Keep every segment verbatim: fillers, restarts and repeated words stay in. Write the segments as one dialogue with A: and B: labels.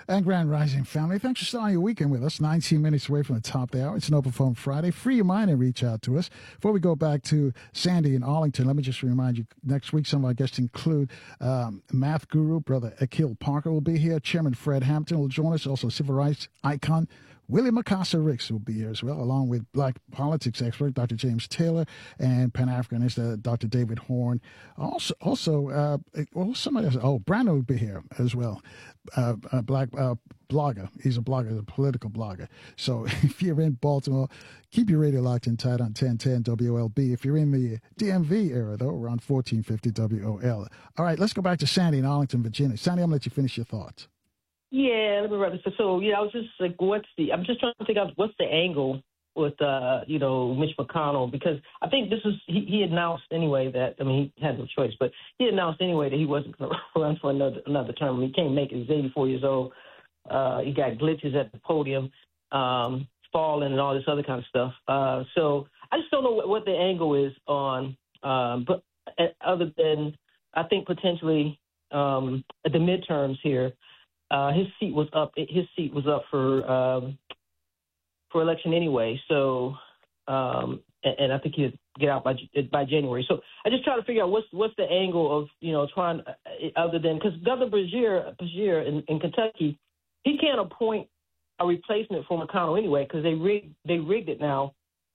A: And Grand Rising family, thanks for starting your weekend with us. nineteen minutes away from the top of the hour. It's an Open Phone Friday. Free your mind and reach out to us. Before we go back to Sandy in Arlington, let me just remind you, next week some of our guests include um, math guru, Brother Akil Parker will be here. Chairman Fred Hampton will join us. Also, civil rights icon Willie Macasa Ricks will be here as well, along with black politics expert Doctor James Taylor and Pan-Africanist Doctor David Horn. Also, also, uh, well, somebody else, oh, Brandon will be here as well, uh, a black uh, blogger. He's a blogger, a political blogger. So if you're in Baltimore, keep your radio locked and tight on ten ten W O L B. If you're in the D M V area, though, we're on fourteen fifty W O L. All right, let's go back to Sandy in Arlington, Virginia. Sandy, I'm going to let you finish your thoughts.
B: Yeah, let me wrap this up. So, yeah, I was just like, what's the, I'm just trying to figure out what's the angle with, uh, you know, Mitch McConnell, because I think this is, he, he announced anyway that, I mean, he had no choice, but he announced anyway that he wasn't going to run for another another term. He can't make it. He's eighty-four years old. Uh, he got glitches at the podium, um, falling and all this other kind of stuff. Uh, so I just don't know what, what the angle is on, um, but uh, other than I think potentially um, at the midterms here, Uh, his seat was up. His seat was up for um, for election anyway. So, um, and, and I think he'd get out by by January. So I just try to figure out what's what's the angle of you know trying uh, other than because Governor Beshear Beshear in, in Kentucky, he can't appoint a replacement for McConnell anyway because they rigged they rigged it now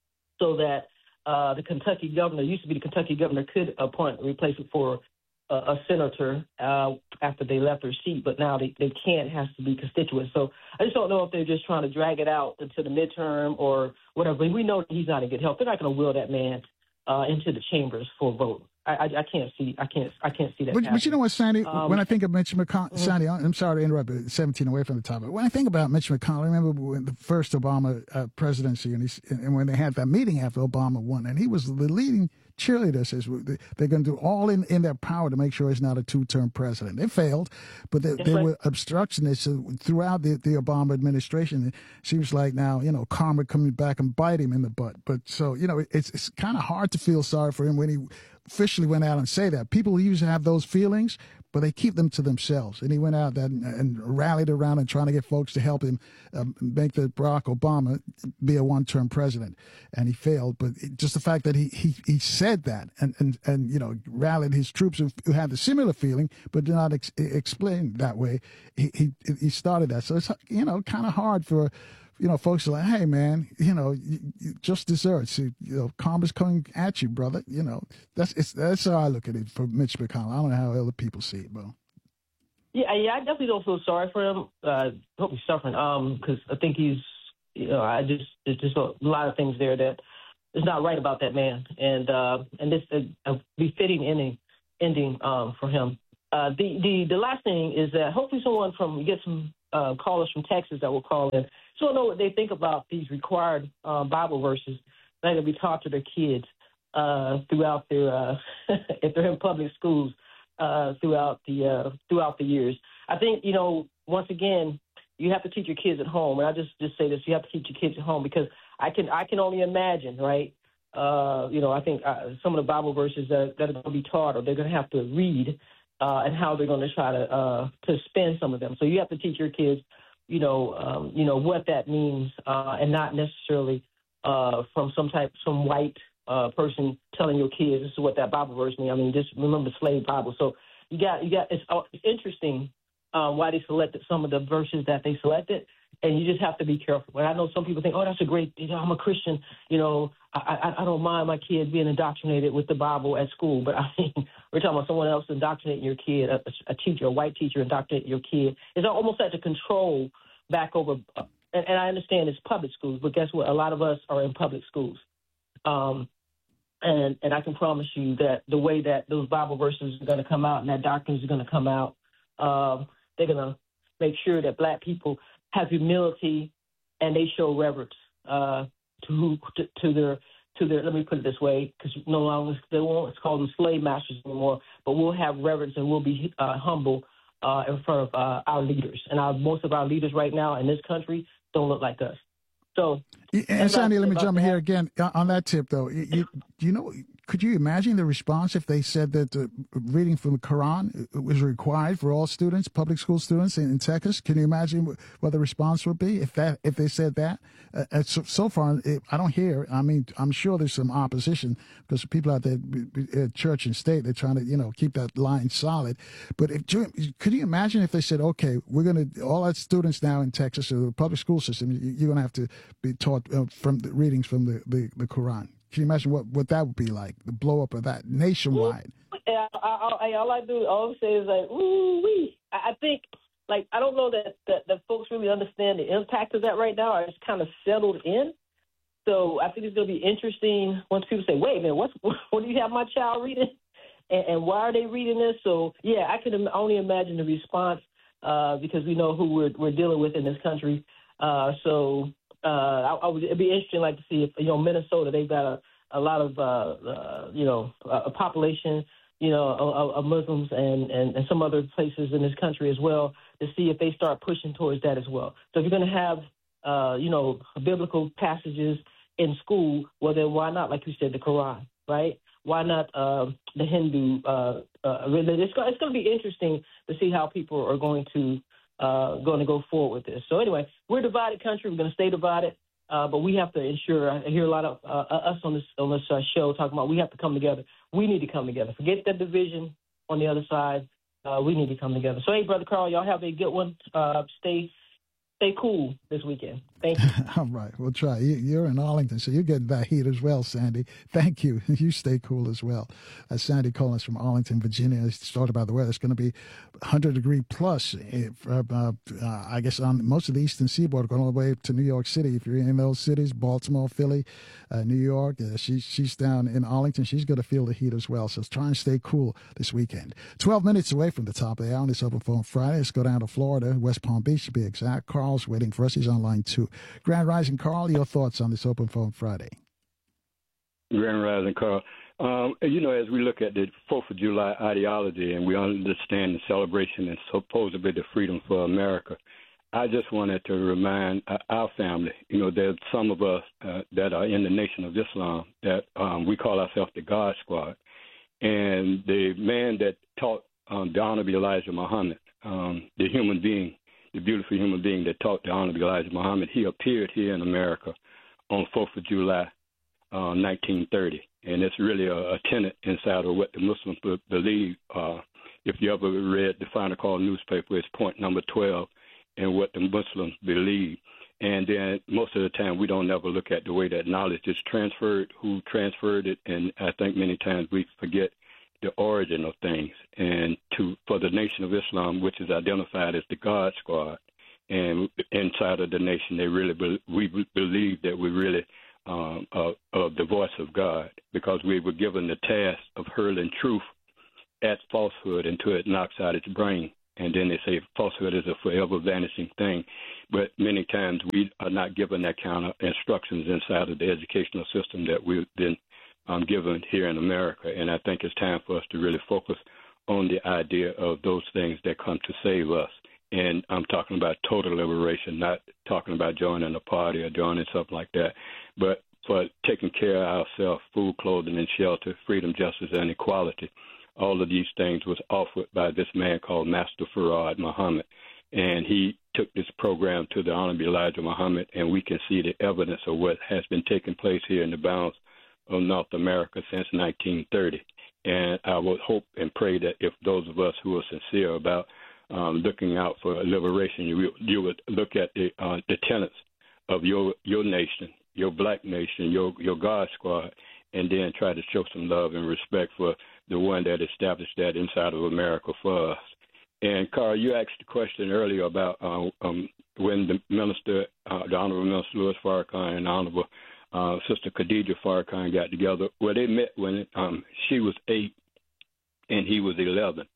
B: so that uh, the Kentucky governor used to be the Kentucky governor could appoint a replacement for a, a senator uh, after they left their seat, but now they, they can't. It has to be constituent. So I just don't know if they're just trying to drag it out into the midterm or whatever. But we know that he's not in good health. They're not going to will that man uh, into the chambers for a vote. I, I, I can't see. I can't. I can't see that.
A: But, but you know what, Sandy? Um, when I think of Mitch McConnell, mm-hmm. Sandy, I'm sorry to interrupt. But seventeen away from the topic. When I think about Mitch McConnell, I remember when the first Obama uh, presidency, and, he, and when they had that meeting after Obama won, and he was the leading cheerleader. Says they're going to do all in, in their power to make sure he's not a two-term president. They failed, but they, they were obstructionists throughout the, the Obama administration. It seems like now, you know, karma coming back and bite him in the butt. But so, you know, it's it's kind of hard to feel sorry for him when he officially went out and say that. People usually have those feelings, but they keep them to themselves. And he went out and, and rallied around and trying to get folks to help him um, make the Barack Obama be a one-term president. And he failed. But it, just the fact that he, he, he said that and, and, and, you know, rallied his troops who, who had the similar feeling but did not ex- explain that way, he, he, he started that. So it's, you know, kind of hard for, you know, folks are like, hey, man, you know, you, you just desserts. You, you know, karma's coming at you, brother. You know, that's it's, that's how I look at it for Mitch McConnell. I don't know how other people see it, bro.
B: Yeah, yeah, I definitely don't feel sorry for him. Uh, hope he's suffering, um, because I think he's, you know, I just there's just a lot of things there that is not right about that man, and uh, and this is a befitting ending ending um, for him. Uh, the the the last thing is that hopefully someone from we get some uh, callers from Texas that will call in. So I know what they think about these required uh, Bible verses that are going to be taught to their kids uh, throughout their uh, if they're in public schools uh, throughout the uh, throughout the years. I think you know once again you have to teach your kids at home, and I just just say this: you have to teach your kids at home because I can I can only imagine, right? Uh, you know, I think uh, some of the Bible verses that, that are going to be taught or they're going to have to read uh, and how they're going to try to uh, to spend some of them. So you have to teach your kids. You know, um, you know what that means, uh, and not necessarily uh, from some type, some white uh, person telling your kids this is what that Bible verse means. I mean, just remember the slave Bible. So you got, you got. It's, it's interesting uh, why they selected some of the verses that they selected, and you just have to be careful. And I know some people think, oh, that's a great. You know, I'm a Christian. You know, I, I, I don't mind my kids being indoctrinated with the Bible at school, but I mean, we're talking about someone else indoctrinating your kid, a, a teacher, a white teacher indoctrinating your kid. It's almost like a control back over, uh, and, and I understand it's public schools, but guess what? A lot of us are in public schools. Um, and, and I can promise you that the way that those Bible verses are going to come out and that doctrines are going to come out, um, they're going to make sure that black people have humility and they show reverence uh, to who to, to their to their. Let me put it this way, because no longer they won't. It's called them slave masters anymore. But we'll have reverence and we'll be uh, humble uh, in front of uh, our leaders. And our, most of our leaders right now in this country don't look like us. So,
A: and Sandy, let me jump in here again on that tip, though. You, you, you know, could you imagine the response if they said that the reading from the Quran was required for all students, public school students in, in Texas? Can you imagine what the response would be if that if they said that? Uh, so, so far, it, I don't hear. I mean, I'm sure there's some opposition because people out there, at church and state, they're trying to you know keep that line solid. But if could you imagine if they said, okay, we're going to all our students now in Texas or the public school system, you're going to have to be taught uh, from the readings from the, the, the Quran. Can you imagine what, what that would be like, the blow up of that nationwide?
B: Yeah, I, I, I, all I do, all I say is like, ooh wee. I, I think, like, I don't know that, that, that folks really understand the impact of that right now, or it's kind of settled in. So I think it's going to be interesting once people say, wait a minute, what's, what do you have my child reading? And, and why are they reading this? So, yeah, I can only imagine the response uh, because we know who we're, we're dealing with in this country. Uh, so uh, I, I would, it'd be interesting, like, to see if, you know, Minnesota, they've got a, a lot of, uh, uh, you know, a population, you know, of, of Muslims and, and, and some other places in this country as well, to see if they start pushing towards that as well. So if you're going to have, uh, you know, biblical passages in school, well, then why not, like you said, the Quran, right? Why not uh, the Hindu uh, uh, religion? It's, it's going to be interesting to see how people are going to uh, going to go forward with this. So anyway, we're a divided country. We're going to stay divided, uh, but we have to ensure. I hear a lot of uh, us on this on this uh, show talking about we have to come together. We need to come together. Forget that division on the other side. Uh, we need to come together. So hey, Brother Carl, y'all have a good one. Uh, stay. Stay cool this weekend. Thank you.
A: All right. We'll try. You're in Arlington, so you're getting that heat as well, Sandy. Thank you. You stay cool as well. Uh, Sandy Collins from Arlington, Virginia. It's started by the weather. It's going to be one hundred degree plus, uh, uh, I guess, on most of the eastern seaboard, going all the way to New York City. If you're in those cities, Baltimore, Philly, uh, New York, uh, she, she's down in Arlington. She's going to feel the heat as well. So try and stay cool this weekend. twelve minutes away from the top of the hour on this Open Phone Friday. Let's go down to Florida, West Palm Beach to be exact. Carl's waiting for us. He's on line two. Grand Rising, Carl, your thoughts on this Open Phone Friday?
C: Grand Rising, Carl. Um, you know, as we look at the fourth of July ideology and we understand the celebration and supposedly the freedom for America, I just wanted to remind uh, our family, you know, there's some of us uh, that are in the Nation of Islam that um, we call ourselves the God Squad. And the man that taught um, the Honorable Elijah Muhammad, um, the human being, the beautiful human being that taught the Honorable Elijah Muhammad, he appeared here in America on fourth of July, uh, nineteen thirty. And it's really a, a tenet inside of what the Muslims believe. Uh, if you ever read the Final Call newspaper, it's point number twelve and what the Muslims believe. And then most of the time we don't ever look at the way that knowledge is transferred, who transferred it, and I think many times we forget the origin of things. And to for the Nation of Islam, which is identified as the God Squad, and inside of the nation, they really be, we believe that we really um, uh, uh, the voice of God, because we were given the task of hurling truth at falsehood until it knocks out its brain. And then they say falsehood is a forever vanishing thing. But many times we are not given that kind of instructions inside of the educational system that we've been um, given here in America. And I think it's time for us to really focus on the idea of those things that come to save us. And I'm talking about total liberation, not talking about joining a party or joining something like that, but for taking care of ourselves, food, clothing, and shelter, freedom, justice, and equality. All of these things was offered by this man called Master Fard Muhammad. And he took this program to the Honorable Elijah Muhammad, and we can see the evidence of what has been taking place here in the bounds of North America since nineteen thirty. And I would hope and pray that if those of us who are sincere about um, looking out for liberation, you, you would look at the, uh, the tenets of your your nation, your black nation, your, your God Squad, and then try to show some love and respect for the one that established that inside of America for us. And, Carl, you asked the question earlier about uh, um, when the minister, uh, the Honorable Minister Louis Farrakhan and the Honorable uh, Sister Khadijah Farrakhan got together. Well, they met when um, she was eight and he was eleven.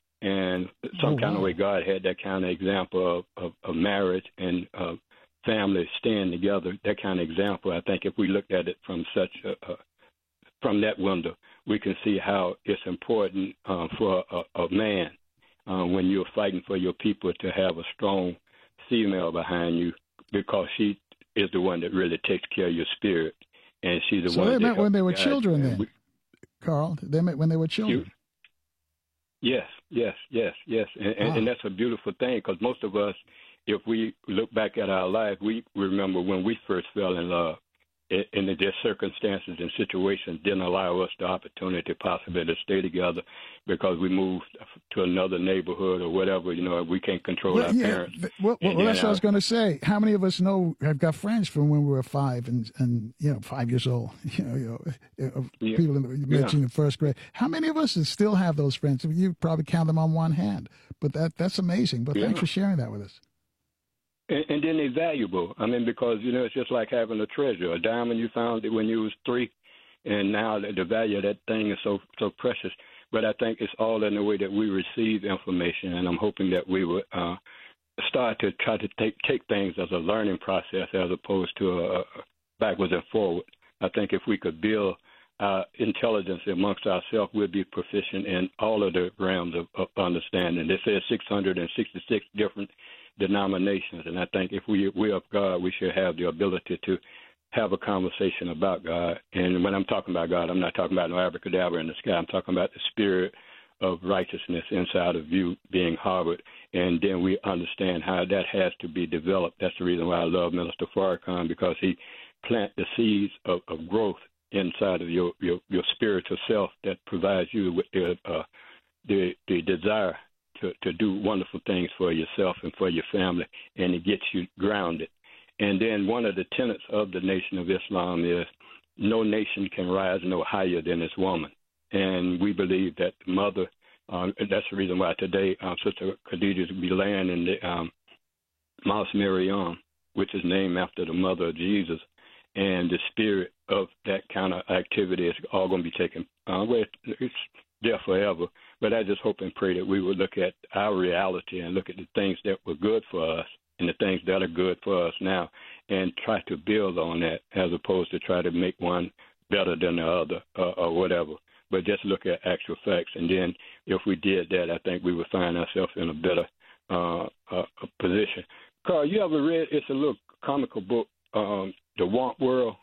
C: And some oh, kind wow. of way God had that kind of example of, of, of marriage and uh, family staying together, that kind of example. I think if we looked at it from such a, a from that window, we can see how it's important uh, for a, a man uh, when you're fighting for your people to have a strong female behind you, because she is the one that really takes care of your spirit, and she's the
A: so
C: one.
A: So they met when they were children, then. We, Carl, them when they were children.
C: You, yes, yes, yes, yes. And, and,
A: wow.
C: and that's a beautiful thing because most of us, if we look back at our life, we remember when we first fell in love. And the circumstances and situations didn't allow us the opportunity possibly to stay together because we moved to another neighborhood or whatever. You know, we can't control
A: well,
C: our
A: yeah,
C: parents.
A: Well, well, well that's what I was
C: uh,
A: going to say. How many of us know have got friends from when we were five and, and you know, five years old? You know, you know
C: yeah,
A: people in the, you mentioned
C: yeah.
A: in first grade. How many of us still have those friends? You probably count them on one hand. But that that's amazing. But
C: yeah.
A: thanks for sharing that with us.
C: And, and then they're valuable. I mean, because, you know, it's just like having a treasure. A diamond you found it when you was three, and now the, the value of that thing is so so precious. But I think it's all in the way that we receive information, and I'm hoping that we would uh, start to try to take, take things as a learning process as opposed to a, a backwards and forward. I think if we could build uh, intelligence amongst ourselves, we'll be proficient in all of the realms of, of understanding. They said six hundred sixty-six different denominations, and I think if we we of God, we should have the ability to have a conversation about God. And when I'm talking about God, I'm not talking about no abracadabra in the sky. I'm talking about the spirit of righteousness inside of you being harbored, and then we understand how that has to be developed. That's the reason why I love Minister Farrakhan, because he plant the seeds of, of growth inside of your, your your spiritual self that provides you with the uh, the the desire To, to do wonderful things for yourself and for your family, and it gets you grounded. And then one of the tenets of the Nation of Islam is no nation can rise no higher than its woman. And we believe that the mother, um, that's the reason why today um, Sister Khadija will be laying in the um, Mosque Maryam, which is named after the mother of Jesus. And the spirit of that kind of activity is all going to be taken. Uh, well, it's there forever. But I just hope and pray that we would look at our reality and look at the things that were good for us and the things that are good for us now and try to build on that as opposed to try to make one better than the other uh, or whatever. But just look at actual facts. And then if we did that, I think we would find ourselves in a better uh, uh, position. Carl, you ever read, it's a little comical book, um, The Want World?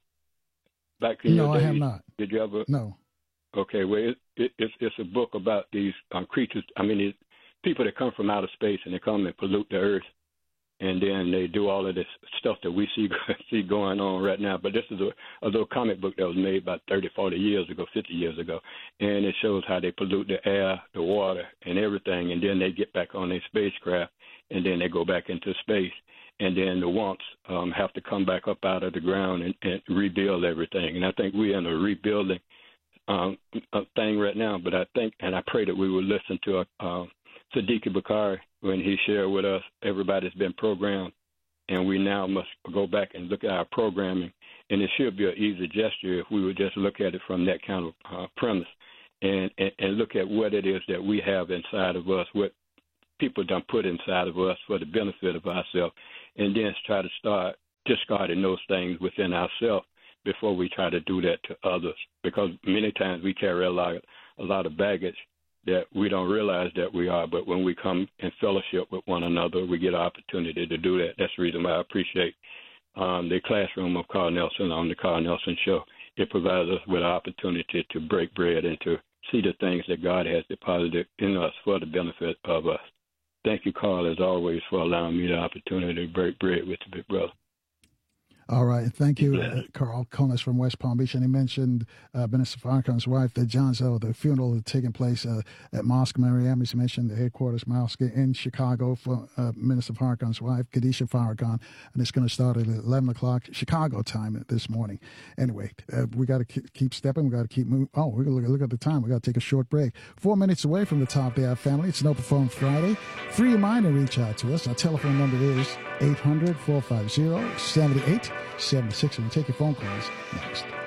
C: Back in
A: no,
C: your
A: I
C: days?
A: have not.
C: Did you ever?
A: No.
C: Okay, well, it, it, it's, it's a book about these um, creatures. I mean, it's people that come from outer space and they come and pollute the earth, and then they do all of this stuff that we see see going on right now. But this is a, a little comic book that was made about thirty, forty years ago, fifty years ago, and it shows how they pollute the air, the water, and everything, and then they get back on their spacecraft, and then they go back into space. And then the wants um, have to come back up out of the ground and, and rebuild everything. And I think we're in a rebuilding Um, a thing right now, but I think, and I pray that we will listen to uh, Sadiq Bakari when he shared with us, everybody's been programmed, and we now must go back and look at our programming, and it should be an easy gesture if we would just look at it from that kind of uh, premise and, and, and look at what it is that we have inside of us, what people done put inside of us for the benefit of ourselves, and then try to start discarding those things within ourselves before we try to do that to others, because many times we carry a lot, a lot of baggage that we don't realize that we are, but when we come in fellowship with one another, we get an opportunity to do that. That's the reason why I appreciate um, the classroom of Carl Nelson on the Carl Nelson Show. It provides us with an opportunity to break bread and to see the things that God has deposited in us for the benefit of us. Thank you, Carl, as always, for allowing me the opportunity to break bread with the big brother.
A: All right. Thank you, uh, Carl Conus from West Palm Beach. And he mentioned uh, Minister Farrakhan's wife, the Johnzo, the funeral had taken place uh, at Mosque Maryam. He mentioned the headquarters mosque in Chicago for uh, Minister Farrakhan's wife, Khadija Farrakhan. And it's going to start at eleven o'clock Chicago time this morning. Anyway, uh, we got to keep stepping. We got to keep moving. Oh, we're going to look at the time. We got to take a short break. Four minutes away from the top of the hour family. It's an Open Phone Friday. Free reminder, reach out to us. Our telephone number is eight hundred, four five zero, seven eight seven six. And we'll take your phone calls next.